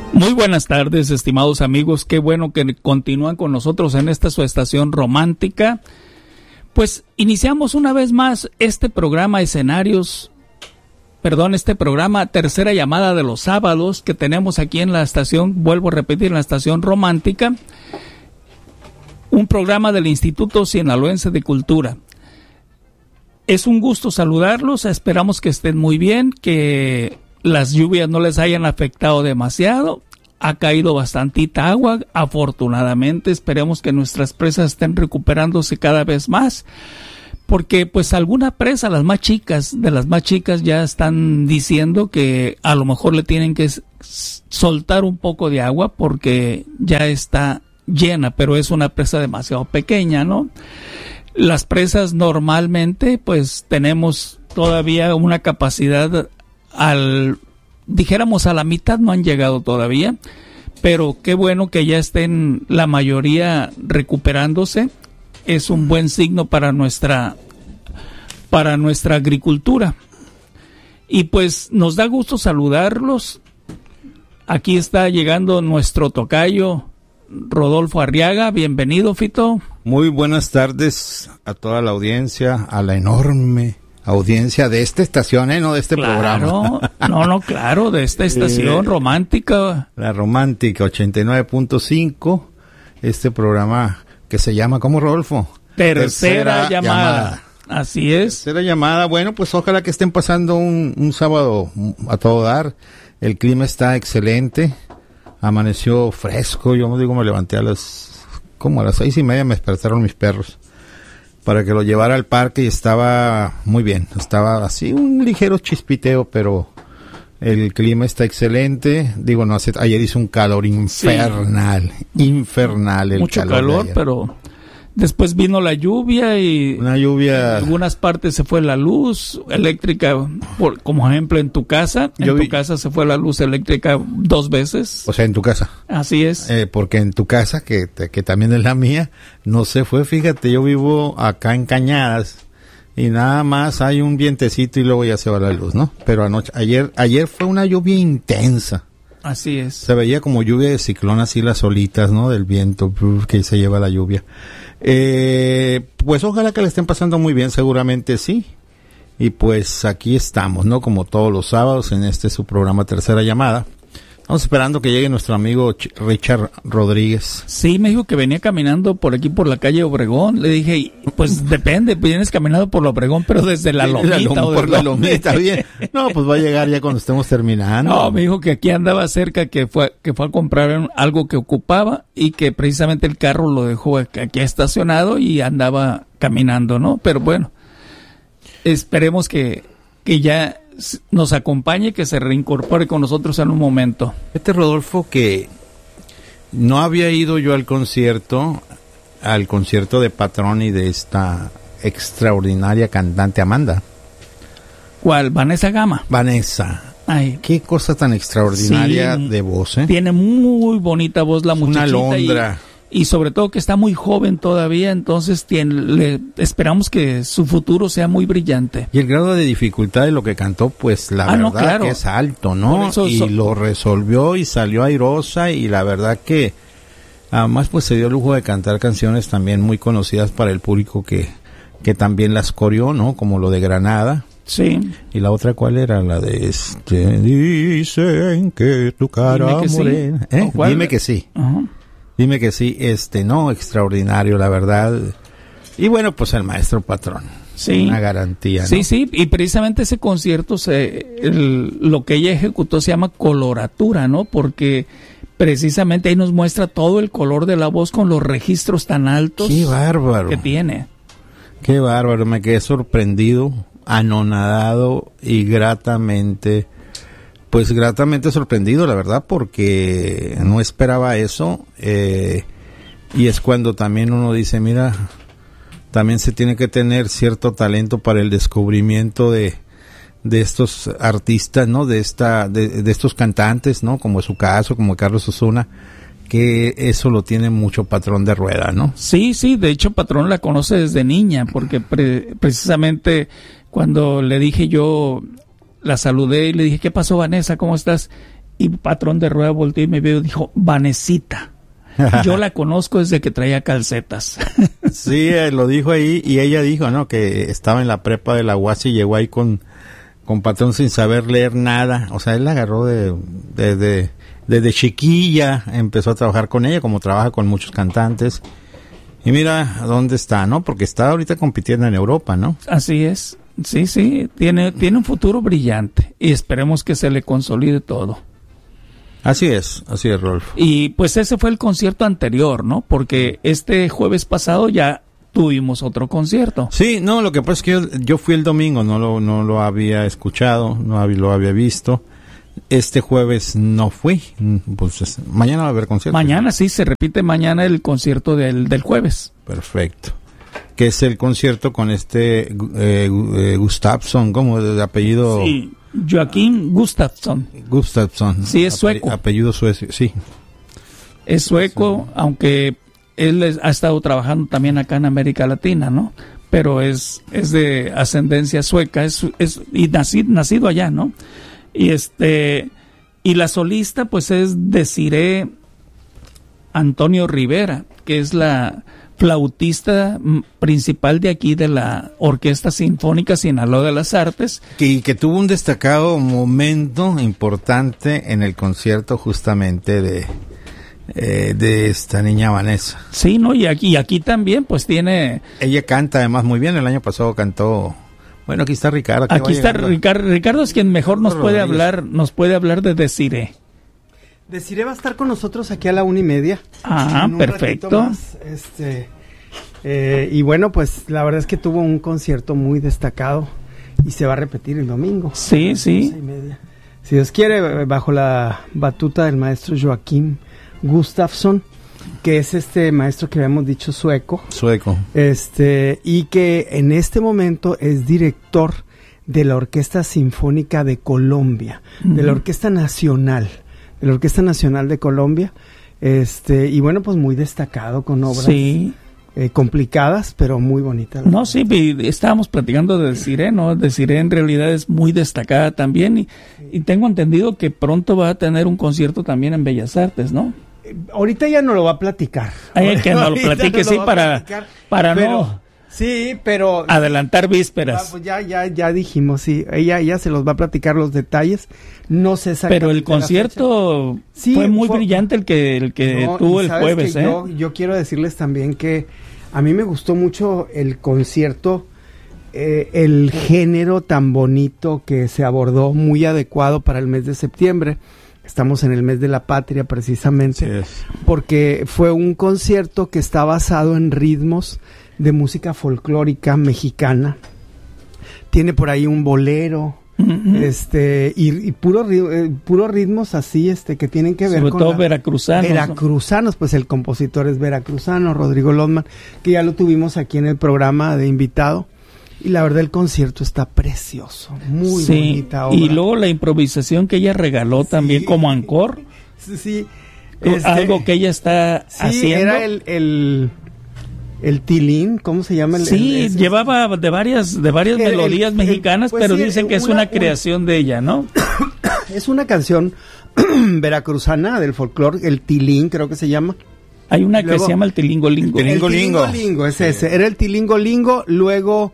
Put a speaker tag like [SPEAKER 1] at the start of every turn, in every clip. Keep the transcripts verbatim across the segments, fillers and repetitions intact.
[SPEAKER 1] Muy buenas tardes, estimados amigos. Qué bueno que continúan con nosotros en esta su estación romántica. Pues iniciamos una vez más este programa Escenarios, perdón, este programa Tercera Llamada de los sábados que tenemos aquí en la estación, vuelvo a repetir, en la estación romántica, un programa del Instituto Sinaloense de Cultura. Es un gusto saludarlos, esperamos que estén muy bien, que las lluvias no les hayan afectado demasiado. Ha caído bastantita agua, afortunadamente. Esperemos que nuestras presas estén recuperándose cada vez más, porque pues alguna presa, las más chicas, de las más chicas ya están diciendo que a lo mejor le tienen que soltar un poco de agua porque ya está llena, pero es una presa demasiado pequeña, ¿no? Las presas normalmente pues tenemos todavía una capacidad al... dijéramos a la mitad, no han llegado todavía, pero qué bueno que ya estén la mayoría recuperándose. Es un buen signo para nuestra para nuestra agricultura. Y pues nos da gusto saludarlos. Aquí está llegando nuestro tocayo Rodolfo Arriaga. Bienvenido, Fito.
[SPEAKER 2] Muy buenas tardes a toda la audiencia, a la enorme audiencia de esta estación, ¿eh? No de este
[SPEAKER 1] claro,
[SPEAKER 2] programa.
[SPEAKER 1] No, no, claro, de esta estación eh, romántica.
[SPEAKER 2] La romántica ochenta y nueve punto cinco, este programa que se llama, ¿cómo, Rodolfo?
[SPEAKER 1] Tercera, Tercera llamada. llamada. Así es.
[SPEAKER 2] Tercera llamada. Bueno, pues ojalá que estén pasando un, un sábado a todo dar. El clima está excelente. Amaneció fresco. Yo me digo, me levanté a las, como a las seis y media me despertaron mis perros para que lo llevara al parque y estaba muy bien, estaba así un ligero chispiteo, pero el clima está excelente. Digo, no hace, ayer hizo un calor infernal, sí. infernal el
[SPEAKER 1] mucho
[SPEAKER 2] calor,
[SPEAKER 1] calor, pero después vino la lluvia y
[SPEAKER 2] una lluvia.
[SPEAKER 1] En algunas partes se fue la luz eléctrica, por, como ejemplo en tu casa, en
[SPEAKER 2] Yo
[SPEAKER 1] tu
[SPEAKER 2] vi...
[SPEAKER 1] casa se fue la luz eléctrica dos veces.
[SPEAKER 2] O sea, en tu casa.
[SPEAKER 1] Así es.
[SPEAKER 2] Eh, porque en tu casa, que, que también es la mía, no se fue. Fíjate, yo vivo acá en Cañadas y nada más hay un vientecito y luego ya se va la luz, ¿no? Pero anoche, ayer, ayer fue una lluvia intensa.
[SPEAKER 1] Así es.
[SPEAKER 2] Se veía como lluvia de ciclón, así las olitas, ¿no? Del viento que se lleva la lluvia. Eh, pues ojalá que le estén pasando muy bien, seguramente sí. Y pues aquí estamos, ¿no? Como todos los sábados en este su programa Tercera Llamada. Estamos esperando que llegue nuestro amigo Richard Rodríguez.
[SPEAKER 1] Sí, me dijo que venía caminando por aquí por la calle Obregón. Le dije, pues depende, vienes caminando por la Obregón, pero desde la Lomita.
[SPEAKER 2] La lom, por la Lomita, bien. No, pues va a llegar ya cuando estemos terminando.
[SPEAKER 1] No, me dijo que aquí andaba cerca, que fue que fue a comprar algo que ocupaba y que precisamente el carro lo dejó aquí estacionado y andaba caminando, ¿no? Pero bueno, esperemos que, que ya nos acompañe, que se reincorpore con nosotros en un momento.
[SPEAKER 2] Este Rodolfo, que no había ido yo al concierto, al concierto de Patrón y de esta extraordinaria cantante Amanda.
[SPEAKER 1] ¿Cuál? Vanessa Gama.
[SPEAKER 2] Vanessa.
[SPEAKER 1] Ay,
[SPEAKER 2] qué cosa tan extraordinaria sí, de voz, ¿eh?
[SPEAKER 1] Tiene muy bonita voz la muchachita.
[SPEAKER 2] Una alondra.
[SPEAKER 1] Y, y sobre todo que está muy joven todavía, entonces tiene, le, esperamos que su futuro sea muy brillante.
[SPEAKER 2] Y el grado de dificultad de lo que cantó, pues la
[SPEAKER 1] ah,
[SPEAKER 2] verdad
[SPEAKER 1] no, claro.
[SPEAKER 2] que es alto, ¿no?
[SPEAKER 1] Eso,
[SPEAKER 2] y
[SPEAKER 1] so...
[SPEAKER 2] lo resolvió y salió airosa, y la verdad que además pues se dio el lujo de cantar canciones también muy conocidas para el público que, que también las coreó, ¿no? Como lo de Granada.
[SPEAKER 1] Sí.
[SPEAKER 2] ¿Y la otra cuál era? La de este, dicen que tu cara morena.
[SPEAKER 1] Sí.
[SPEAKER 2] ¿Eh? Dime que sí.
[SPEAKER 1] Uh-huh.
[SPEAKER 2] Dime que sí, este, no, extraordinario, la verdad. Y bueno, pues el maestro Patrón.
[SPEAKER 1] Sí.
[SPEAKER 2] Una garantía, ¿no?
[SPEAKER 1] Sí, sí, y precisamente ese concierto, se, el, lo que ella ejecutó se llama coloratura, ¿no? Porque precisamente ahí nos muestra todo el color de la voz con los registros tan altos.
[SPEAKER 2] ¡Qué bárbaro!
[SPEAKER 1] Que tiene.
[SPEAKER 2] ¡Qué bárbaro! Me quedé sorprendido, anonadado y gratamente... Pues gratamente sorprendido, la verdad, porque no esperaba eso, eh, y es cuando también uno dice, mira, también se tiene que tener cierto talento para el descubrimiento de, de estos artistas, ¿no? De esta, de, de estos cantantes, ¿no? Como es su caso, como Carlos Osuna, que eso lo tiene mucho Patrón de Rueda, ¿no?
[SPEAKER 1] Sí, sí, de hecho Patrón la conoce desde niña, porque pre- precisamente cuando le dije yo... La saludé y le dije, ¿qué pasó, Vanessa? ¿Cómo estás? Y Patrón de Rueda volteó y me vio y dijo, Vanesita. Yo la conozco desde que traía calcetas.
[SPEAKER 2] Sí, eh, lo dijo ahí y ella dijo, ¿no? Que estaba en la prepa de la U A S y llegó ahí con, con Patrón sin saber leer nada. O sea, él la agarró de, de, de, desde chiquilla, empezó a trabajar con ella, como trabaja con muchos cantantes. Y mira dónde está, ¿no? Porque está ahorita compitiendo en Europa, ¿no?
[SPEAKER 1] Así es. Sí, sí, tiene, tiene un futuro brillante y esperemos que se le consolide todo.
[SPEAKER 2] Así es, así es, Rolfo.
[SPEAKER 1] Y pues ese fue el concierto anterior, ¿no? Porque este jueves pasado ya tuvimos otro concierto.
[SPEAKER 2] Sí, no, lo que pasa es que yo, yo fui el domingo, no lo, no lo había escuchado, no hab- lo había visto. Este jueves no fui, pues es- mañana va a haber concierto.
[SPEAKER 1] Mañana sí, se repite mañana el concierto del, del jueves.
[SPEAKER 2] Perfecto. Que es el concierto con este eh, eh, Gustafsson, como de apellido...
[SPEAKER 1] Sí, Joaquín Gustafsson.
[SPEAKER 2] Gustafsson.
[SPEAKER 1] Sí, es sueco.
[SPEAKER 2] Ape- apellido suecio, sí.
[SPEAKER 1] Es sueco, sí. Aunque él es- ha estado trabajando también acá en América Latina, ¿no? Pero es, es de ascendencia sueca, es, es y nacido, nacido allá, ¿no? Y este y la solista pues es Desiree Antonio Rivera, que es la flautista mm, principal de aquí de la Orquesta Sinfónica Sinaloa de las Artes.
[SPEAKER 2] Y que tuvo un destacado momento importante en el concierto justamente de, eh, de esta niña Vanessa.
[SPEAKER 1] Sí, ¿no? Y aquí, y aquí también pues tiene...
[SPEAKER 2] Ella canta además muy bien, el año pasado cantó... Bueno, aquí está Ricardo.
[SPEAKER 1] Aquí está Ricardo. Ricardo es quien mejor nos puede hablar, nos puede hablar de Desiree.
[SPEAKER 3] Desiree va a estar con nosotros aquí a la una y media.
[SPEAKER 1] Ah,
[SPEAKER 3] en un
[SPEAKER 1] perfecto.
[SPEAKER 3] ratito más, este, eh, y bueno, pues la verdad es que tuvo un concierto muy destacado y se va a repetir el domingo.
[SPEAKER 1] Sí, sí.
[SPEAKER 3] Y media. Si Dios quiere, bajo la batuta del maestro Joaquín Gustafsson, que es este maestro que habíamos dicho sueco.
[SPEAKER 2] Sueco.
[SPEAKER 3] Este, y que en este momento es director de la Orquesta Sinfónica de Colombia, uh-huh. de la Orquesta Nacional. de la Orquesta Nacional de Colombia, este y bueno, pues muy destacado con obras
[SPEAKER 1] sí.
[SPEAKER 3] eh, complicadas, pero muy bonitas.
[SPEAKER 1] No, sí, estábamos platicando de Desiree, ¿no? Desiree en realidad es muy destacada también y, sí. y tengo entendido que pronto va a tener un concierto también en Bellas Artes, ¿no?
[SPEAKER 3] Eh, ahorita ya no lo va a platicar.
[SPEAKER 1] Hay que no lo platique, no sí, lo para, para pero, no...
[SPEAKER 3] Sí, pero...
[SPEAKER 1] adelantar vísperas.
[SPEAKER 3] Ah, pues ya, ya, ya dijimos, sí. Ella, ella se los va a platicar los detalles. No sé exactamente.
[SPEAKER 1] Pero el concierto
[SPEAKER 3] sí,
[SPEAKER 1] fue muy
[SPEAKER 3] fue,
[SPEAKER 1] brillante el que, el que no, tuvo el jueves, ¿eh?
[SPEAKER 3] Yo, yo quiero decirles también que a mí me gustó mucho el concierto, eh, el género tan bonito que se abordó, muy adecuado para el mes de septiembre. Estamos en el mes de la patria precisamente,
[SPEAKER 2] sí,
[SPEAKER 3] porque fue un concierto que está basado en ritmos de música folclórica mexicana. Tiene por ahí un bolero, uh-huh. este y, y puro eh, puros ritmos así, este que tienen que ver
[SPEAKER 1] sobre
[SPEAKER 3] con
[SPEAKER 1] todo
[SPEAKER 3] la,
[SPEAKER 1] veracruzanos.
[SPEAKER 3] Veracruzanos, pues el compositor es veracruzano, Rodrigo Lodman, que ya lo tuvimos aquí en el programa de invitado. Y la verdad el concierto está precioso, muy
[SPEAKER 1] sí,
[SPEAKER 3] bonita obra.
[SPEAKER 1] Y luego la improvisación que ella regaló sí. también como encore.
[SPEAKER 3] Sí, sí.
[SPEAKER 1] Este, algo que ella está
[SPEAKER 3] sí,
[SPEAKER 1] haciendo.
[SPEAKER 3] Era el, el el tilín, ¿cómo se llama? El,
[SPEAKER 1] sí,
[SPEAKER 3] el, ese,
[SPEAKER 1] llevaba de varias de varias el, melodías el, mexicanas,
[SPEAKER 3] pues
[SPEAKER 1] pero
[SPEAKER 3] sí,
[SPEAKER 1] dicen que es
[SPEAKER 3] una,
[SPEAKER 1] una creación
[SPEAKER 3] una,
[SPEAKER 1] de ella, ¿no?
[SPEAKER 3] Es una canción veracruzana del folclore, el tilín creo que se llama.
[SPEAKER 1] Hay una
[SPEAKER 3] luego,
[SPEAKER 1] que se llama el tilingolingo.
[SPEAKER 3] El tilingolingo, lingo, es sí. ese. Era el tilingolingo, luego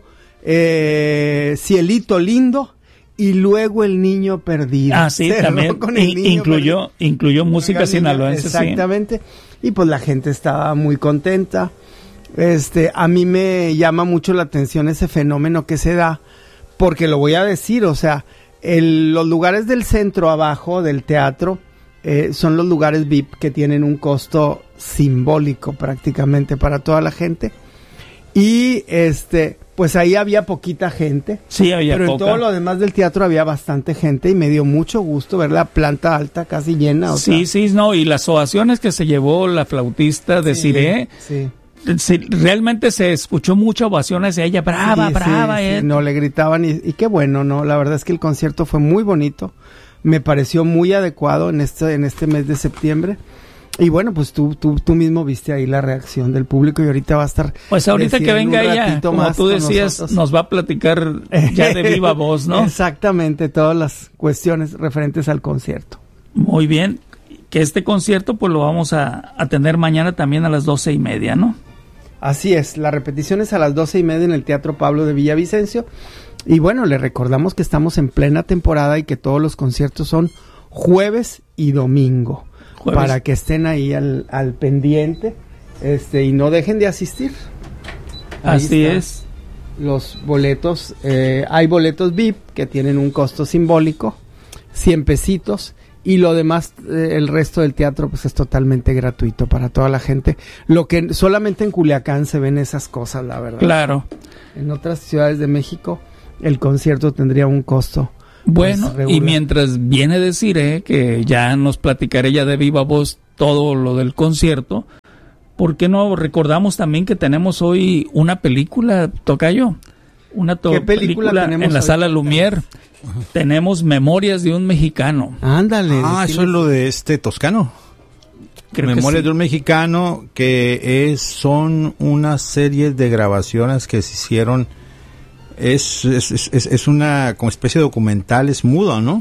[SPEAKER 3] eh, Cielito Lindo y luego El Niño Perdido.
[SPEAKER 1] Ah, sí,
[SPEAKER 3] Cerró
[SPEAKER 1] también
[SPEAKER 3] con el niño
[SPEAKER 1] incluyó
[SPEAKER 3] perdido.
[SPEAKER 1] incluyó música sinaloense.
[SPEAKER 3] Exactamente. Sí. Y pues la gente estaba muy contenta. Este, a mí me llama mucho la atención ese fenómeno que se da, porque lo voy a decir, o sea, el, los lugares del centro abajo del teatro eh, son los lugares V I P que tienen un costo simbólico prácticamente para toda la gente. Y este, pues ahí había poquita gente.
[SPEAKER 1] Sí, había
[SPEAKER 3] pero
[SPEAKER 1] poca.
[SPEAKER 3] en todo lo demás del teatro había bastante gente y me dio mucho gusto ver la planta alta casi llena. O
[SPEAKER 1] sí,
[SPEAKER 3] sea,
[SPEAKER 1] sí, no, y las ovaciones que se llevó la flautista de
[SPEAKER 3] sí,
[SPEAKER 1] Desiree.
[SPEAKER 3] Sí.
[SPEAKER 1] Sí, realmente se escuchó mucha ovación hacia ella, brava,
[SPEAKER 3] sí,
[SPEAKER 1] brava.
[SPEAKER 3] Sí,
[SPEAKER 1] eh.
[SPEAKER 3] sí, no, le gritaban y, y qué bueno, ¿no? La verdad es que el concierto fue muy bonito, me pareció muy adecuado en este, en este mes de septiembre. Y bueno, pues tú, tú, tú mismo viste ahí la reacción del público y ahorita va a estar...
[SPEAKER 1] Pues ahorita que venga ella, como tú decías, nos va a platicar ya de viva voz, ¿no?
[SPEAKER 3] Exactamente, todas las cuestiones referentes al concierto.
[SPEAKER 1] Muy bien, que este concierto pues lo vamos a, a tener mañana también a las doce y media, ¿no?
[SPEAKER 3] Así es, la repetición es a las doce y media en el Teatro Pablo de Villavicencio. Y bueno, le recordamos que estamos en plena temporada y que todos los conciertos son jueves y domingo. Jueves. Para que estén ahí al, al pendiente este y no dejen de asistir. Ahí
[SPEAKER 1] Así es.
[SPEAKER 3] Los boletos, eh, hay boletos V I P que tienen un costo simbólico, cien pesitos. Y lo demás, eh, el resto del teatro, pues es totalmente gratuito para toda la gente. Lo que solamente en Culiacán se ven esas cosas, la verdad.
[SPEAKER 1] Claro.
[SPEAKER 3] En otras ciudades de México, el concierto tendría un costo.
[SPEAKER 1] Bueno,
[SPEAKER 3] pues,
[SPEAKER 1] y mientras viene decir eh, que ya nos platicaré ya de viva voz todo lo del concierto, ¿por qué no recordamos también que tenemos hoy una película, Tocayo? Una to-
[SPEAKER 3] ¿Qué película,
[SPEAKER 1] película
[SPEAKER 3] tenemos
[SPEAKER 1] en la
[SPEAKER 3] hoy?
[SPEAKER 1] sala Lumière. Tenemos Memorias de un Mexicano.
[SPEAKER 3] Ándale.
[SPEAKER 2] Ah, eso es lo de este Toscano.
[SPEAKER 1] Creo que
[SPEAKER 2] Memorias
[SPEAKER 1] sí.
[SPEAKER 2] de un Mexicano, que es son una serie de grabaciones que se hicieron. Es, es, es, es una como especie de documental, es mudo, ¿no?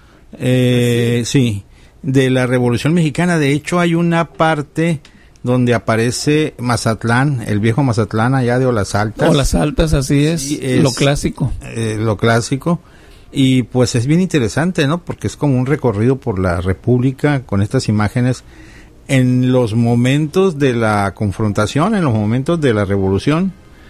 [SPEAKER 2] Eh, sí, de la Revolución Mexicana. De hecho, hay una parte donde aparece Mazatlán, el viejo Mazatlán allá de Olas Altas.
[SPEAKER 1] Olas Altas, así es,
[SPEAKER 2] Sí, es
[SPEAKER 1] lo clásico.
[SPEAKER 2] Eh, lo clásico. Y pues es bien interesante, ¿no? Porque es como un recorrido por la República con estas imágenes en los momentos de la confrontación, en los momentos de la revolución.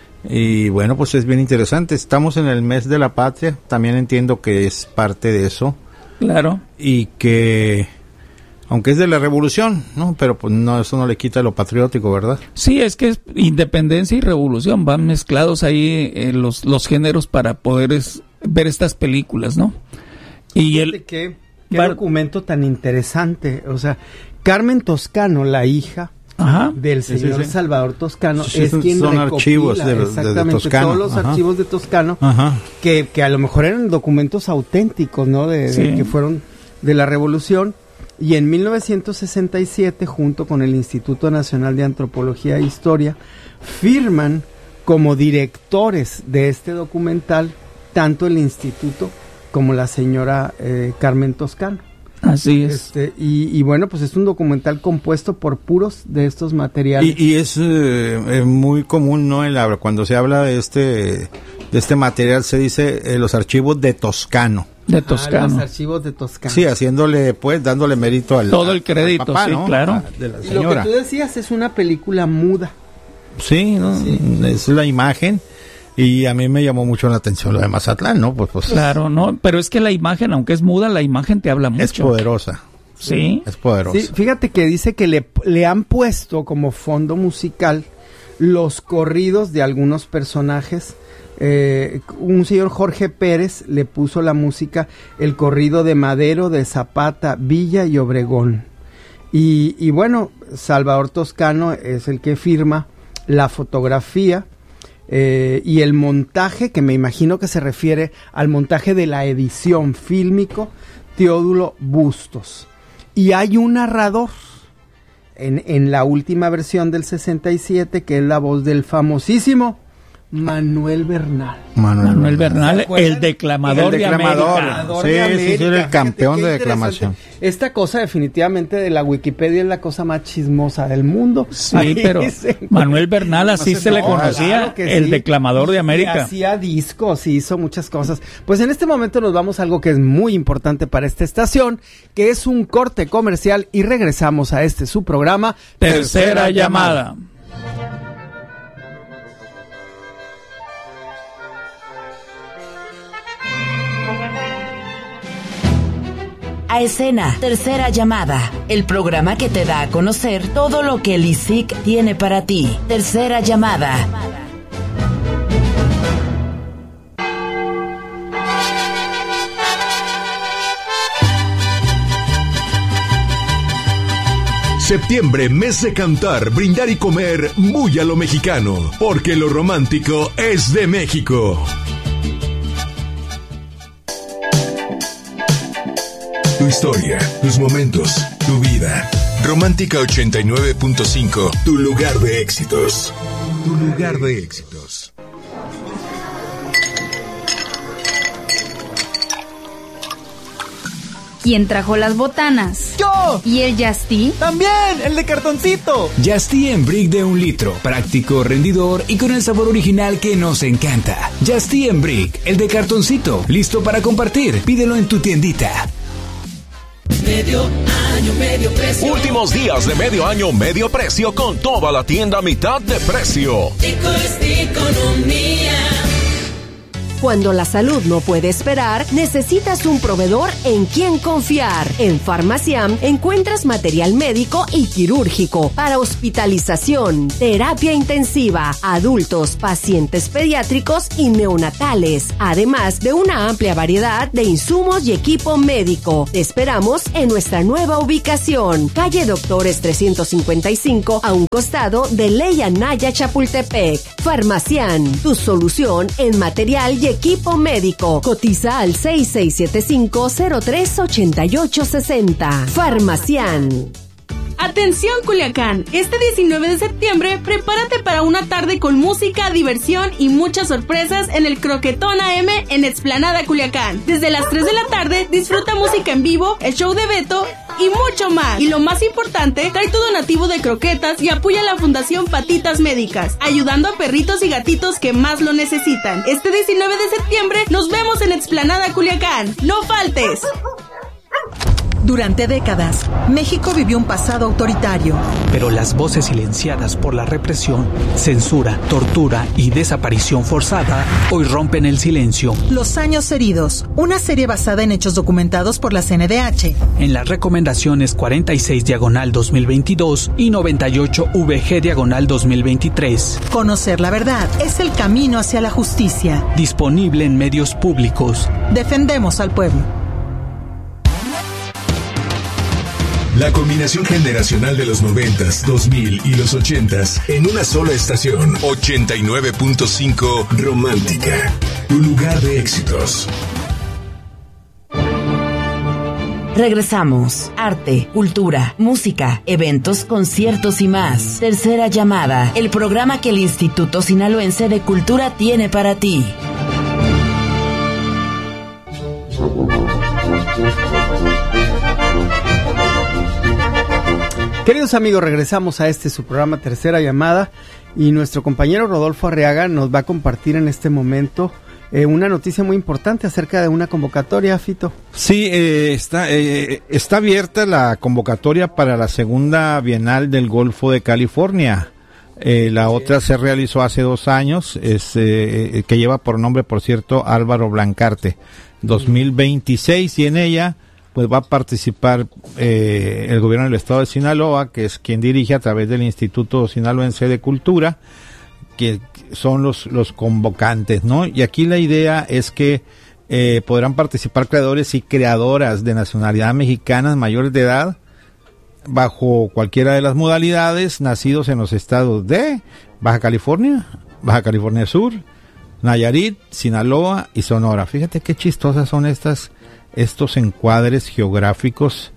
[SPEAKER 2] Y bueno, pues es bien interesante. Estamos en el mes de la patria, también entiendo que es parte de eso.
[SPEAKER 1] Claro.
[SPEAKER 2] Y que, aunque es de la revolución, ¿no? Pero pues no, eso no le quita lo patriótico, ¿verdad?
[SPEAKER 1] Sí, es que es independencia y revolución, van mezclados ahí eh, los, los géneros para poder es, ver estas películas, ¿no? Y el...
[SPEAKER 3] ¿Qué, qué
[SPEAKER 1] Bar-
[SPEAKER 3] documento tan interesante? O sea, Carmen Toscano, la hija
[SPEAKER 1] Ajá.
[SPEAKER 3] del
[SPEAKER 2] Sí, sí,
[SPEAKER 3] señor
[SPEAKER 2] sí.
[SPEAKER 3] Salvador Toscano,
[SPEAKER 2] Sí,
[SPEAKER 3] es
[SPEAKER 2] son-
[SPEAKER 3] quien
[SPEAKER 2] son
[SPEAKER 3] recopila
[SPEAKER 2] archivos de- de- de
[SPEAKER 3] exactamente
[SPEAKER 2] Toscano,
[SPEAKER 3] todos los
[SPEAKER 2] ajá.
[SPEAKER 3] archivos de Toscano,
[SPEAKER 2] Ajá.
[SPEAKER 3] que, que a lo mejor eran documentos auténticos, ¿no? De, de
[SPEAKER 1] Sí.
[SPEAKER 3] que fueron de la revolución. Y en mil novecientos sesenta y siete, junto con el Instituto Nacional de Antropología e Historia, firman como directores de este documental tanto el instituto como la señora eh, Carmen Toscano.
[SPEAKER 1] Así es.
[SPEAKER 3] Este, y, y bueno, pues es un documental compuesto por puros de estos materiales.
[SPEAKER 2] Y, y es eh, eh, muy común, ¿no? En la, cuando se habla de este de este material se dice eh, los archivos de Toscano.
[SPEAKER 1] De
[SPEAKER 3] Ah,
[SPEAKER 1] Toscano.
[SPEAKER 3] los archivos de Toscano.
[SPEAKER 2] Sí, haciéndole, pues, dándole mérito al
[SPEAKER 1] Todo el
[SPEAKER 2] al
[SPEAKER 1] crédito,
[SPEAKER 2] papá,
[SPEAKER 1] sí,
[SPEAKER 2] ¿no?
[SPEAKER 1] claro.
[SPEAKER 2] A- de la
[SPEAKER 3] Y lo que
[SPEAKER 2] señora.
[SPEAKER 3] tú decías es una película muda.
[SPEAKER 2] Sí, ¿no?
[SPEAKER 3] Sí.
[SPEAKER 2] Es la imagen. Y a mí me llamó mucho la atención lo de Mazatlán, ¿no? Pues, pues
[SPEAKER 1] Claro, no, pero es que la imagen, aunque es muda, la imagen te habla mucho.
[SPEAKER 2] es poderosa.
[SPEAKER 1] Sí.
[SPEAKER 2] Es poderosa.
[SPEAKER 3] Sí, fíjate que dice que le, le han puesto como fondo musical los corridos de algunos personajes. Eh, un señor Jorge Pérez le puso la música, el corrido de Madero, de Zapata, Villa y Obregón. Y, y bueno, Salvador Toscano es el que firma la fotografía eh, y el montaje, que me imagino que se refiere al montaje de la edición fílmico, Teodulo Bustos. Y hay un narrador en, en la última versión del sesenta y siete, que es la voz del famosísimo Manuel Bernal.
[SPEAKER 2] Manuel,
[SPEAKER 1] Manuel Bernal,
[SPEAKER 3] ¿Se acuerdan?
[SPEAKER 1] el declamador,
[SPEAKER 2] El declamador.
[SPEAKER 1] de América.
[SPEAKER 2] Sí,
[SPEAKER 3] de
[SPEAKER 2] sí, sí,
[SPEAKER 3] América.
[SPEAKER 2] era el
[SPEAKER 3] Fíjate
[SPEAKER 2] campeón
[SPEAKER 3] qué
[SPEAKER 2] de
[SPEAKER 3] interesante.
[SPEAKER 2] declamación.
[SPEAKER 3] Esta cosa definitivamente de la Wikipedia es la cosa más chismosa del mundo.
[SPEAKER 1] Sí,
[SPEAKER 3] Ahí
[SPEAKER 1] pero
[SPEAKER 3] se-
[SPEAKER 1] Manuel Bernal así
[SPEAKER 3] No,
[SPEAKER 1] se le
[SPEAKER 3] claro
[SPEAKER 1] conocía,
[SPEAKER 3] que
[SPEAKER 1] el
[SPEAKER 3] sí.
[SPEAKER 1] declamador de
[SPEAKER 3] Y
[SPEAKER 1] América.
[SPEAKER 3] hacía discos y hizo muchas cosas. Pues en este momento nos vamos a algo que es muy importante para esta estación, que es un corte comercial, y regresamos a este su programa
[SPEAKER 1] Tercera llamada.
[SPEAKER 4] A escena, tercera llamada, el programa que te da a conocer todo lo que el I S I C tiene para ti. Tercera llamada.
[SPEAKER 5] Septiembre, mes de cantar, brindar y comer muy a lo mexicano, porque lo romántico es de México. Tu historia, tus momentos, tu vida. Romántica ochenta y nueve punto cinco, tu lugar de éxitos. Tu lugar de éxitos.
[SPEAKER 6] ¿Quién trajo las botanas?
[SPEAKER 7] ¡Yo!
[SPEAKER 6] ¿Y el Yasti?
[SPEAKER 7] ¡También! ¡El de cartoncito!
[SPEAKER 8] Yasti en brick de un litro. Práctico, rendidor y con el sabor original que nos encanta. Yasti en brick, el de cartoncito. Listo para compartir. Pídelo en tu tiendita.
[SPEAKER 9] Medio año, medio precio.
[SPEAKER 10] Últimos días de medio año, medio precio con toda la tienda a mitad de precio.
[SPEAKER 9] Tico es economía.
[SPEAKER 11] Cuando la salud no puede esperar, necesitas un proveedor en quien confiar. En Farmaciam encuentras material médico y quirúrgico para hospitalización, terapia intensiva, adultos, pacientes pediátricos y neonatales, además de una amplia variedad de insumos y equipo médico. Te esperamos en nuestra nueva ubicación, calle Doctores trescientos cincuenta y cinco, a un costado de Ley Anaya Chapultepec. Farmaciam, tu solución en material y equipo médico. Cotiza al seis seis siete cinco, cero tres ocho ocho seis cero. Farmaciam.
[SPEAKER 12] Atención Culiacán, este diecinueve de septiembre prepárate para una tarde con música, diversión y muchas sorpresas en el Croquetón A M en Explanada Culiacán. Desde las tres de la tarde disfruta música en vivo, el show de Beto y mucho más. Y lo más importante, trae tu donativo de croquetas y apoya a la Fundación Patitas Médicas, ayudando a perritos y gatitos que más lo necesitan. Este diecinueve de septiembre nos vemos en Explanada Culiacán. ¡No faltes!
[SPEAKER 13] Durante décadas, México vivió un pasado autoritario.
[SPEAKER 14] Pero las voces silenciadas por la represión, censura, tortura y desaparición forzada hoy rompen el silencio.
[SPEAKER 13] Los años heridos, una serie basada en hechos documentados por la C N D H.
[SPEAKER 14] En las recomendaciones cuarenta y seis diagonal dos mil veintidós y noventa y ocho V G diagonal dos mil veintitrés.
[SPEAKER 13] Conocer la verdad es el camino hacia la justicia.
[SPEAKER 14] Disponible en medios públicos.
[SPEAKER 13] Defendemos al pueblo.
[SPEAKER 5] La combinación generacional de los noventas, dos mil y los ochentas en una sola estación. ochenta y nueve punto cinco Romántica, tu lugar de éxitos.
[SPEAKER 4] Regresamos. Arte, cultura, música, eventos, conciertos y más. Tercera llamada, el programa que el Instituto Sinaloense de Cultura tiene para ti.
[SPEAKER 3] Queridos amigos, regresamos a este su programa Tercera Llamada y nuestro compañero Rodolfo Arriaga nos va a compartir en este momento eh, una noticia muy importante acerca de una convocatoria, Fito.
[SPEAKER 2] Sí, eh, está, eh, está abierta la convocatoria para la segunda Bienal del Golfo de California. Eh, la sí. otra se realizó hace dos años, es, eh, que lleva por nombre, por cierto, Álvaro Blancarte, dos mil veintiséis, y en ella pues va a participar eh, el gobierno del estado de Sinaloa, que es quien dirige a través del Instituto Sinaloense de Cultura, que son los los convocantes, ¿no? Y aquí la idea es que eh, podrán participar creadores y creadoras de nacionalidad mexicana mayores de edad, bajo cualquiera de las modalidades, nacidos en los estados de Baja California, Baja California Sur, Nayarit, Sinaloa y Sonora. Fíjate qué chistosas son estas estos encuadres geográficos,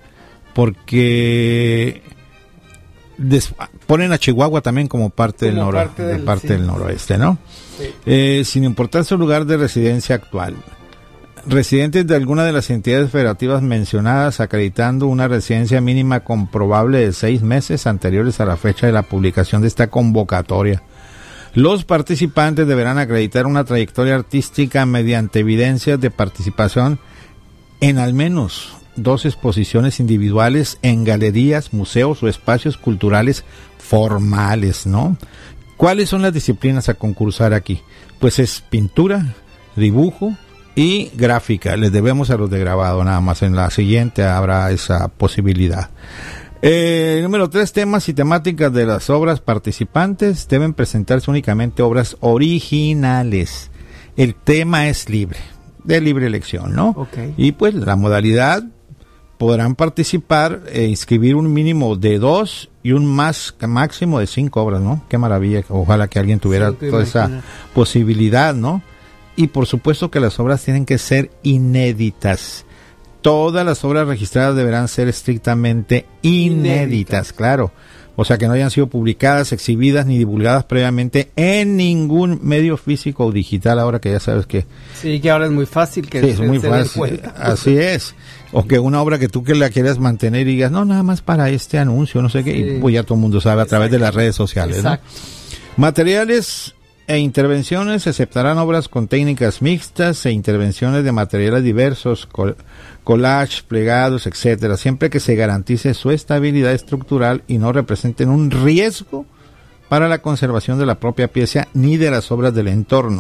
[SPEAKER 2] porque des, ponen a Chihuahua también como parte como del, noro, parte del, de parte sí. del noroeste, ¿no? Sí. Eh, sin importar su lugar de residencia actual. Residentes de alguna de las entidades federativas mencionadas, acreditando una residencia mínima comprobable de seis meses anteriores a la fecha de la publicación de esta convocatoria. Los participantes deberán acreditar una trayectoria artística mediante evidencias de participación en al menos dos exposiciones individuales en galerías, museos o espacios culturales formales, ¿no? ¿Cuáles son las disciplinas a concursar aquí? Pues es pintura, dibujo y gráfica. Les debemos a los de grabado nada más. En la siguiente habrá esa posibilidad. Eh, número tres, temas y temáticas de las obras participantes. Deben presentarse únicamente obras originales. El tema es libre, de libre elección, ¿no? Okay. Y pues la modalidad, podrán participar e inscribir un mínimo de dos y un más máximo de cinco obras, ¿no? Qué maravilla, ojalá que alguien tuviera sí, toda esa posibilidad, ¿no? Y por supuesto que las obras tienen que ser inéditas. Todas las obras registradas deberán ser estrictamente inéditas, inéditas. Claro, O sea, que no hayan sido publicadas, exhibidas ni divulgadas previamente en ningún medio físico o digital, ahora que ya sabes que...
[SPEAKER 3] Sí, que ahora es muy fácil que
[SPEAKER 2] sí, es muy
[SPEAKER 3] se den
[SPEAKER 2] fácil,
[SPEAKER 3] cuenta.
[SPEAKER 2] así es. O que una obra que tú que la quieras mantener y digas, no, nada más para este anuncio, no sé qué, sí. Y pues ya todo el mundo sabe a través de las redes sociales, ¿no? Materiales e intervenciones, se aceptarán obras con técnicas mixtas e intervenciones de materiales diversos, col- collage, plegados, etcétera, siempre que se garantice su estabilidad estructural y no representen un riesgo para la conservación de la propia pieza ni de las obras del entorno.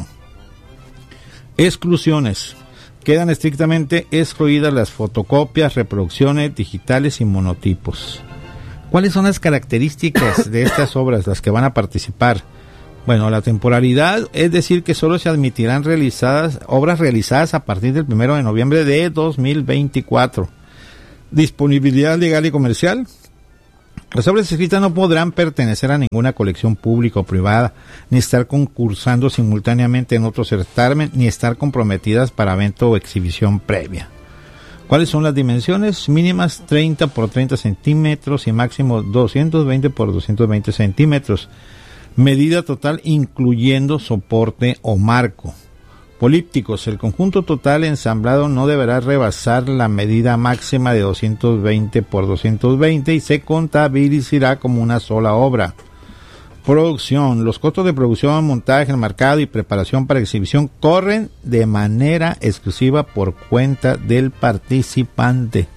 [SPEAKER 2] Exclusiones. Quedan estrictamente excluidas las fotocopias, reproducciones digitales y monotipos. ¿Cuáles son las características de estas obras, las que van a participar? Bueno, la temporalidad, es decir, que solo se admitirán realizadas obras realizadas a partir del primero de noviembre de dos mil veinticuatro. Disponibilidad legal y comercial. Las obras escritas no podrán pertenecer a ninguna colección pública o privada, ni estar concursando simultáneamente en otro certamen, ni estar comprometidas para evento o exhibición previa. ¿Cuáles son las dimensiones? Mínimas treinta por treinta centímetros y máximo doscientos veinte por doscientos veinte centímetros. Medida total incluyendo soporte o marco. Polípticos. El conjunto total ensamblado no deberá rebasar la medida máxima de doscientos veinte por doscientos veinte y se contabilizará como una sola obra. Producción. Los costos de producción, montaje, enmarcado y preparación para exhibición corren de manera exclusiva por cuenta del participante.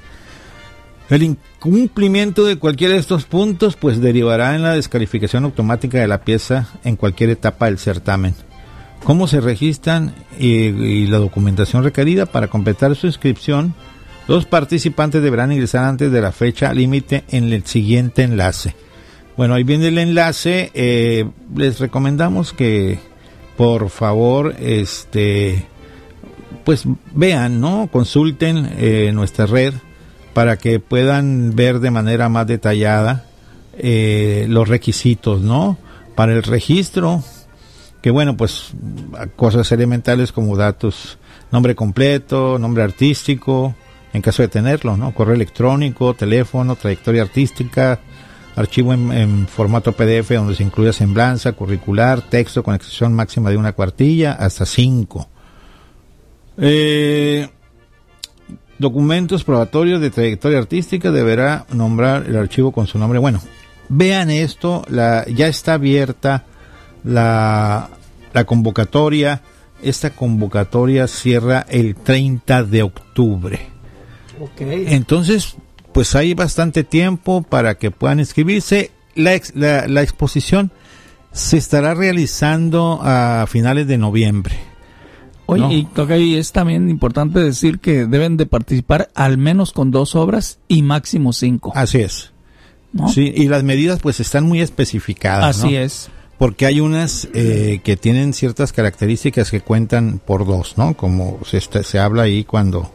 [SPEAKER 2] El incumplimiento de cualquiera de estos puntos pues derivará en la descalificación automática de la pieza en cualquier etapa del certamen. ¿Cómo se registran y, y la documentación requerida? Para completar su inscripción, los participantes deberán ingresar antes de la fecha límite en el siguiente enlace. Bueno, ahí viene el enlace. Eh, les recomendamos que por favor este pues vean, ¿no? Consulten eh, nuestra red para que puedan ver de manera más detallada eh, los requisitos, ¿no? Para el registro, que bueno, pues cosas elementales como datos, nombre completo, nombre artístico, en caso de tenerlo, ¿no? Correo electrónico, teléfono, trayectoria artística, archivo en, en formato P D F donde se incluya semblanza, curricular, texto con extensión máxima de una cuartilla hasta cinco. Eh... Documentos probatorios de trayectoria artística, deberá nombrar el archivo con su nombre. Bueno, vean esto, la, ya está abierta la, la convocatoria. Esta convocatoria cierra el treinta de octubre.
[SPEAKER 3] Okay.
[SPEAKER 2] Entonces, pues hay bastante tiempo para que puedan inscribirse. La, ex, la, la exposición se estará realizando a finales de noviembre.
[SPEAKER 1] Oye,
[SPEAKER 2] no.
[SPEAKER 1] y toca ahí es también importante decir que deben de participar al menos con dos obras y máximo cinco.
[SPEAKER 2] Así es.
[SPEAKER 1] ¿No?
[SPEAKER 2] Sí, y las medidas pues están muy especificadas.
[SPEAKER 1] Así
[SPEAKER 2] ¿no?
[SPEAKER 1] es.
[SPEAKER 2] Porque hay unas eh, que tienen ciertas características que cuentan por dos, ¿no? Como se, se habla ahí cuando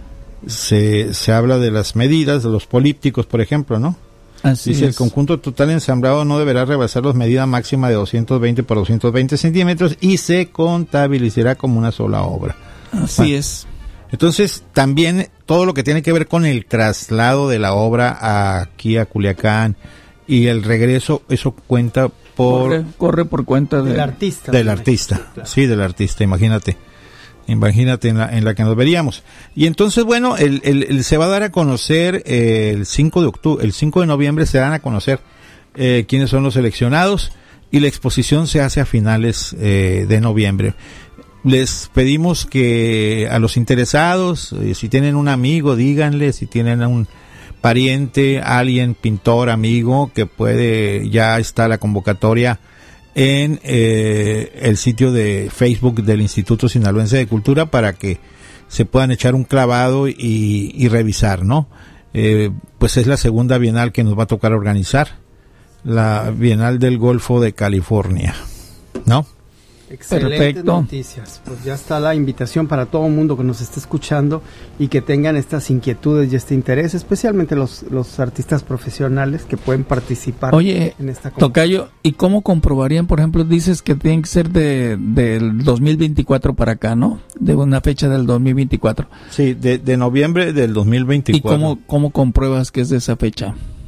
[SPEAKER 2] se, se habla de las medidas de los polípticos, por ejemplo, ¿no?
[SPEAKER 1] Así
[SPEAKER 2] Dice,
[SPEAKER 1] es.
[SPEAKER 2] el conjunto total ensamblado no deberá rebasar la medida máxima de doscientos veinte por doscientos veinte centímetros y se contabilizará como una sola obra.
[SPEAKER 1] Así
[SPEAKER 2] bueno,
[SPEAKER 1] es.
[SPEAKER 2] Entonces, también todo lo que tiene que ver con el traslado de la obra aquí a Culiacán y el regreso, eso cuenta por...
[SPEAKER 1] Corre, corre por cuenta de,
[SPEAKER 3] del artista.
[SPEAKER 2] Del artista, sí, claro. Sí, del artista, imagínate. Imagínate en la, en la que nos veríamos. Y entonces, bueno, el, el, el se va a dar a conocer eh, el cinco de octubre, el cinco de noviembre se dan a conocer eh, quiénes son los seleccionados y la exposición se hace a finales eh, de noviembre. Les pedimos que a los interesados, eh, si tienen un amigo, díganle, si tienen un pariente, alguien, pintor, amigo, que puede, ya está la convocatoria en eh, el sitio de Facebook del Instituto Sinaloense de Cultura para que se puedan echar un clavado y, y revisar, ¿no? Eh, pues es la segunda bienal que nos va a tocar organizar, la Bienal del Golfo de California, ¿no?
[SPEAKER 3] Excelentes
[SPEAKER 1] Perfecto.
[SPEAKER 3] Noticias. Pues ya está la invitación para todo el mundo que nos esté escuchando y que tengan estas inquietudes y este interés, especialmente los, los artistas profesionales que pueden participar.
[SPEAKER 1] Oye,
[SPEAKER 3] en esta
[SPEAKER 1] Tocayo, ¿y cómo comprobarían, por ejemplo, dices que tienen que ser de del dos mil veinticuatro para acá, ¿no? De una fecha del dos mil veinticuatro.
[SPEAKER 2] Sí, de, de noviembre del dos mil veinticuatro.
[SPEAKER 1] ¿Y cómo, cómo compruebas que es de esa fecha?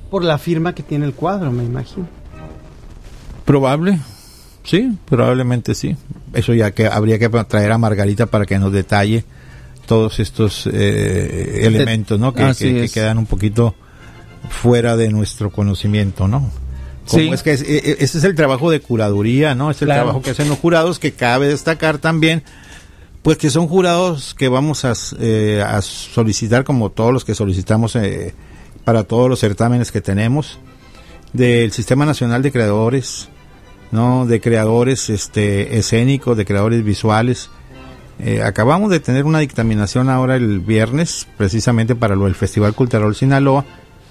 [SPEAKER 3] Por la firma que tiene el cuadro, me imagino.
[SPEAKER 2] Probable, sí, probablemente sí. Eso ya que habría que traer a Margarita para que nos detalle todos estos eh, elementos, ¿no? Que, que, que quedan un poquito fuera de nuestro conocimiento, ¿no? Como sí. es que es, ese es el trabajo de curaduría, ¿no? Es el claro. trabajo que hacen los jurados, que cabe destacar también, pues que son jurados que vamos a, eh, a solicitar, como todos los que solicitamos eh, para todos los certámenes que tenemos, del Sistema Nacional de Creadores, ¿no? De creadores este, escénicos, de creadores visuales. Eh, acabamos de tener una dictaminación ahora el viernes, precisamente para lo del Festival Cultural Sinaloa,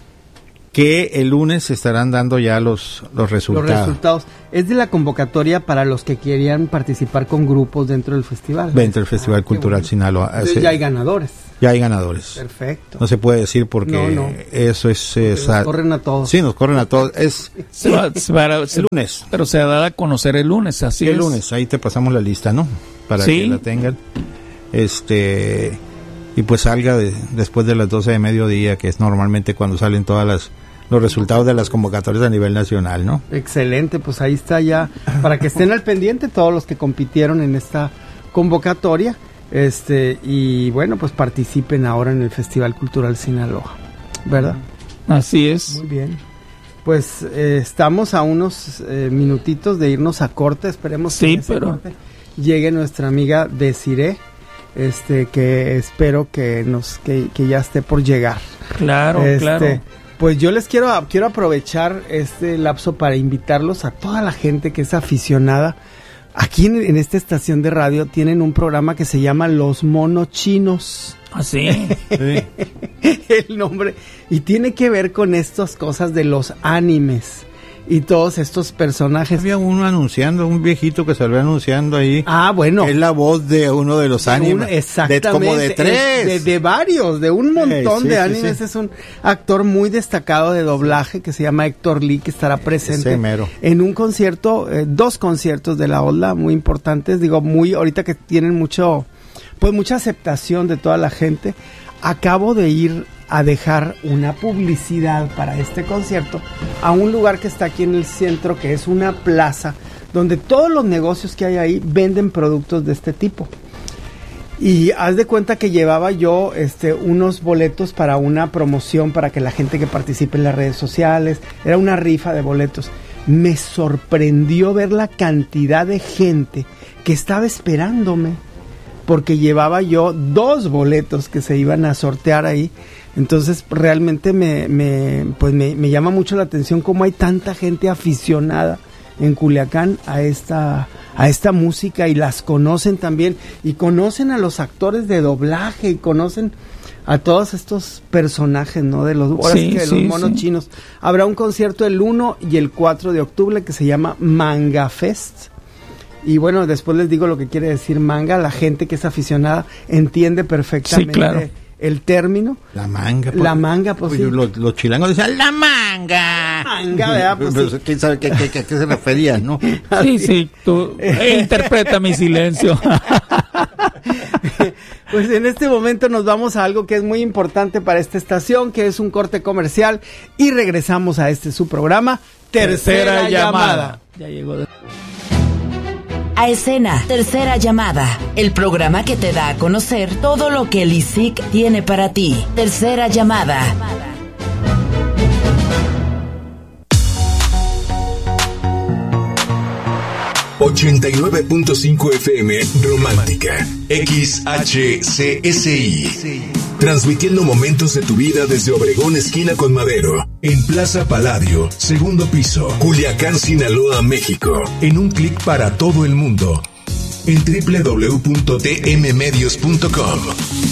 [SPEAKER 2] que el lunes se estarán dando ya los, los resultados. Los resultados.
[SPEAKER 3] Es de la convocatoria para los que querían participar con grupos dentro del festival.
[SPEAKER 2] Dentro del Festival ah, Cultural bueno. Sinaloa.
[SPEAKER 3] Entonces ya hay ganadores.
[SPEAKER 2] Ya hay ganadores.
[SPEAKER 3] Perfecto.
[SPEAKER 2] No se puede decir porque no, no. eso es... es
[SPEAKER 3] nos corren a todos.
[SPEAKER 2] Sí, nos corren a todos. Es
[SPEAKER 1] se va, se va, el
[SPEAKER 2] lunes.
[SPEAKER 1] Pero se da a conocer el lunes, así
[SPEAKER 2] el
[SPEAKER 1] es.
[SPEAKER 2] El lunes, ahí te pasamos la lista, ¿no? Para ¿Sí? que la tengan. Este... Y pues salga de, después de las doce de mediodía, que es normalmente cuando salen todas las... los resultados de las convocatorias a nivel nacional, ¿no?
[SPEAKER 3] Excelente, pues ahí está ya, para que estén al pendiente todos los que compitieron en esta convocatoria, este y bueno, pues participen ahora en el Festival Cultural Sinaloa, ¿verdad?
[SPEAKER 1] Así es.
[SPEAKER 3] Muy bien. Pues eh, estamos a unos eh, minutitos de irnos a corte, esperemos
[SPEAKER 1] sí,
[SPEAKER 3] que
[SPEAKER 1] pero...
[SPEAKER 3] corte llegue nuestra amiga Desiree, este que espero que nos que, que ya esté por llegar.
[SPEAKER 1] Claro,
[SPEAKER 3] este,
[SPEAKER 1] claro.
[SPEAKER 3] Pues yo les quiero, quiero aprovechar este lapso para invitarlos a toda la gente que es aficionada. Aquí en, en esta estación de radio tienen un programa que se llama Los Monos Chinos.
[SPEAKER 1] ¿Ah, sí?
[SPEAKER 3] Sí. El nombre. Y tiene que ver con estas cosas de los animes y todos estos personajes.
[SPEAKER 2] Había uno anunciando, un viejito que salió anunciando ahí.
[SPEAKER 3] Ah, bueno.
[SPEAKER 2] Es la voz de uno de los animes.
[SPEAKER 3] Exactamente.
[SPEAKER 2] De, como de tres.
[SPEAKER 3] De, de varios, de un montón
[SPEAKER 2] sí, sí,
[SPEAKER 3] de
[SPEAKER 2] sí,
[SPEAKER 3] animes.
[SPEAKER 2] Sí.
[SPEAKER 3] Es un actor muy destacado de doblaje que se llama Héctor Lee, que estará presente en un concierto, eh, dos conciertos de la ola muy importantes. Digo, muy, ahorita que tienen mucho, pues mucha aceptación de toda la gente. Acabo de ir a dejar una publicidad para este concierto a un lugar que está aquí en el centro, que es una plaza donde todos los negocios que hay ahí venden productos de este tipo. Y haz de cuenta que llevaba yo este unos boletos para una promoción para que la gente que participe en las redes sociales, era una rifa de boletos. Me sorprendió ver la cantidad de gente que estaba esperándome, porque llevaba yo dos boletos que se iban a sortear ahí. Entonces realmente me, me, pues me, me llama mucho la atención cómo hay tanta gente aficionada en Culiacán a esta, a esta música, y las conocen también, y conocen a los actores de doblaje, y conocen a todos estos personajes, ¿no? De los, ahora sí, sí que de sí, los monos sí. chinos. Habrá un concierto el uno y el cuatro de octubre que se llama Manga Fest. Y bueno, después les digo lo que quiere decir manga. La gente que es aficionada entiende perfectamente sí, claro. el término.
[SPEAKER 2] La manga.
[SPEAKER 3] La manga, pues sí.
[SPEAKER 2] Los, los chilangos decían, la manga.
[SPEAKER 3] Manga, ¿verdad? Pues
[SPEAKER 2] Pero,
[SPEAKER 3] sí.
[SPEAKER 2] ¿quién sabe qué, qué, qué, qué se refería, no?
[SPEAKER 1] Sí, sí, tú interpreta mi silencio.
[SPEAKER 3] Pues en este momento nos vamos a algo que es muy importante para esta estación, que es un corte comercial, y regresamos a este su programa, Tercera, Tercera Llamada. Llamada.
[SPEAKER 1] Ya llegó. De...
[SPEAKER 4] A escena, Tercera Llamada, el programa que te da a conocer todo lo que el I S I C tiene para ti. Tercera Llamada.
[SPEAKER 5] ochenta y nueve punto cinco F M Romántica. X H C S I. Transmitiendo momentos de tu vida desde Obregón, esquina con Madero. En Plaza Palladio, segundo piso, Culiacán, Sinaloa, México. En un clic para todo el mundo. En doble u doble u doble u punto t m medios punto com.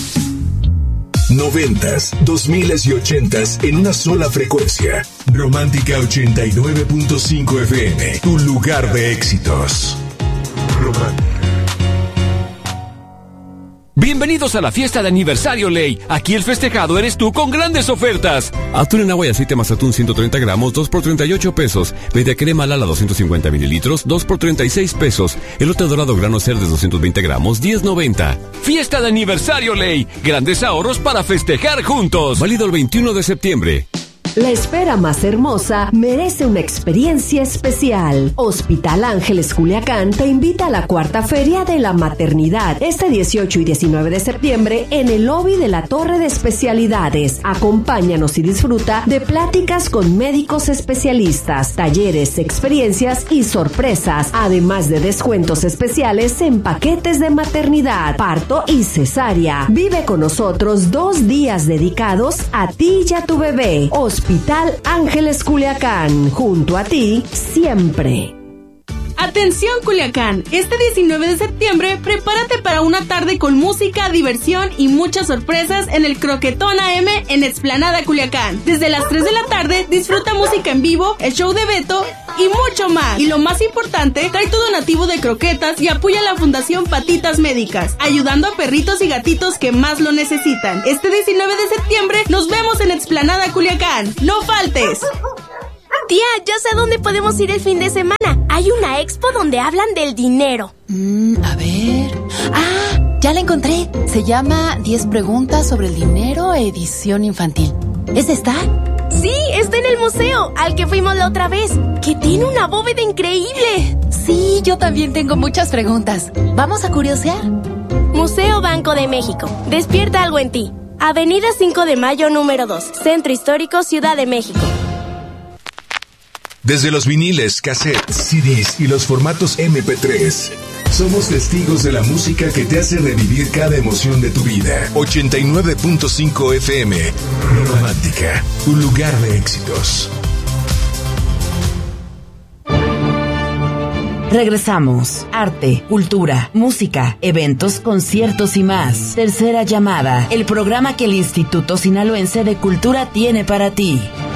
[SPEAKER 5] Noventas, dos miles y ochentas en una sola frecuencia. Romántica ochenta y nueve punto cinco F M. Tu lugar de éxitos. Romántica.
[SPEAKER 15] Bienvenidos a la fiesta de aniversario Ley. Aquí el festejado eres tú con grandes ofertas.
[SPEAKER 16] Atún en agua y aceite Mazatún ciento treinta gramos, dos por treinta y ocho pesos. Media crema Lala doscientos cincuenta mililitros, dos por treinta y seis pesos. Elote dorado grano Cerdes doscientos veinte gramos, diez noventa.
[SPEAKER 15] Fiesta de aniversario Ley. Grandes ahorros para festejar juntos.
[SPEAKER 16] Válido el veintiuno de septiembre.
[SPEAKER 11] La espera más hermosa merece una experiencia especial. Hospital Ángeles Culiacán te invita a la cuarta Feria de la Maternidad este dieciocho y diecinueve de septiembre en el lobby de la Torre de Especialidades. Acompáñanos y disfruta de pláticas con médicos especialistas, talleres, experiencias y sorpresas, además de descuentos especiales en paquetes de maternidad, parto y cesárea. Vive con nosotros dos días dedicados a ti y a tu bebé. Hospital Ángeles Culiacán, junto a ti siempre.
[SPEAKER 12] Atención Culiacán, este diecinueve de septiembre prepárate para una tarde con música, diversión y muchas sorpresas en el Croquetón A M en Explanada Culiacán. Desde las tres de la tarde disfruta música en vivo, el show de Beto y mucho más. Y lo más importante, trae tu donativo de croquetas y apoya a la Fundación Patitas Médicas, ayudando a perritos y gatitos que más lo necesitan. Este diecinueve de septiembre nos vemos en Explanada Culiacán. ¡No faltes!
[SPEAKER 17] Tía, ya sé a dónde podemos ir el fin de semana. Hay una expo donde hablan del dinero.
[SPEAKER 18] Mm, a ver... ¡Ah! Ya la encontré. Se llama diez preguntas sobre el dinero, edición infantil. ¿Es esta?
[SPEAKER 17] Sí, está en el museo, al que fuimos la otra vez, que tiene una bóveda increíble.
[SPEAKER 18] Sí, yo también tengo muchas preguntas. ¿Vamos a curiosear?
[SPEAKER 17] Museo Banco de México. Despierta algo en ti. Avenida cinco de Mayo, número dos. Centro Histórico, Ciudad de México.
[SPEAKER 5] Desde los viniles, cassettes, C Ds y los formatos eme pe tres, somos testigos de la música que te hace revivir cada emoción de tu vida. ochenta y nueve punto cinco F M, Romántica, un lugar de éxitos.
[SPEAKER 4] Regresamos. Arte, cultura, música, eventos, conciertos y más. Tercera llamada, el programa que el Instituto Sinaloense de Cultura tiene para ti.